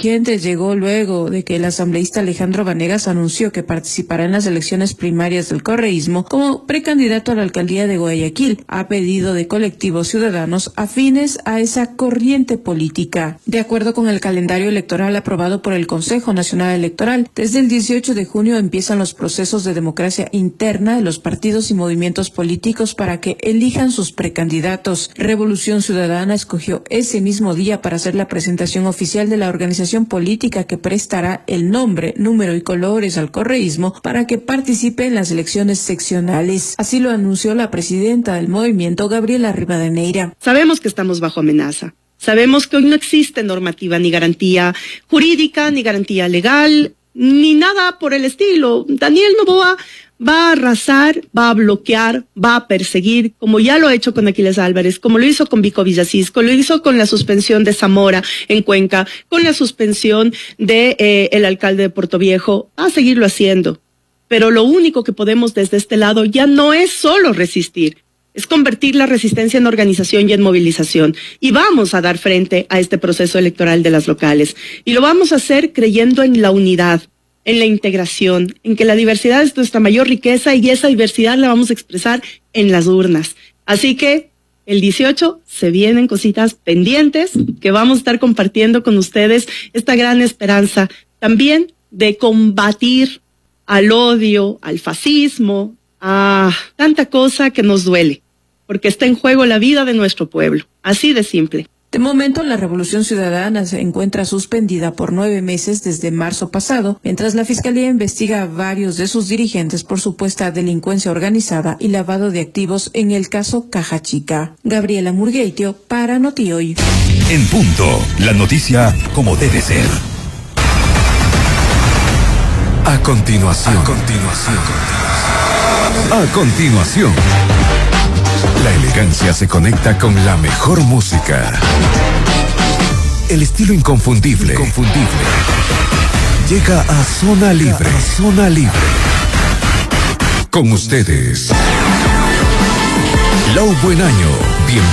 Independiente llegó luego de que el asambleísta Alejandro Vanegas anunció que participará en las elecciones primarias del correísmo como precandidato a la alcaldía de Guayaquil, a pedido de colectivos ciudadanos afines a esa corriente política. De acuerdo con el calendario electoral aprobado por el Consejo Nacional Electoral, desde el 18 de junio empiezan los procesos de democracia interna de los partidos y movimientos políticos para que elijan sus precandidatos. Revolución Ciudadana escogió ese mismo día para hacer la presentación oficial de la organización política que prestará el nombre, número y colores al correísmo para que participe en las elecciones seccionales. Así lo anunció la presidenta del movimiento, Gabriela Rivadeneira. Sabemos que estamos bajo amenaza. Sabemos que hoy no existe normativa ni garantía jurídica, ni garantía legal, ni nada por el estilo. Daniel Noboa va a arrasar, va a bloquear, va a perseguir, como ya lo ha hecho con Aquiles Álvarez, como lo hizo con Vico Villasís, como lo hizo con la suspensión de Zamora en Cuenca, con la suspensión de el alcalde de Portoviejo. Va a seguirlo haciendo. Pero lo único que podemos desde este lado ya no es solo resistir, es convertir la resistencia en organización y en movilización. Y vamos a dar frente a este proceso electoral de las locales. Y lo vamos a hacer creyendo en la unidad, en la integración, en que la diversidad es nuestra mayor riqueza y esa diversidad la vamos a expresar en las urnas. Así que el 18 se vienen cositas pendientes que vamos a estar compartiendo con ustedes, esta gran esperanza también de combatir al odio, al fascismo, a tanta cosa que nos duele, porque está en juego la vida de nuestro pueblo, así de simple. De momento, la Revolución Ciudadana se encuentra suspendida por 9 meses desde marzo pasado, mientras la Fiscalía investiga a varios de sus dirigentes por supuesta delincuencia organizada y lavado de activos en el caso Caja Chica. Gabriela Murgueitio para Notihoy. En punto, la noticia como debe ser. A continuación. La elegancia se conecta con la mejor música. El estilo inconfundible. Llega a Zona Libre. Con ustedes, Lau Buen Año. Bienvenido.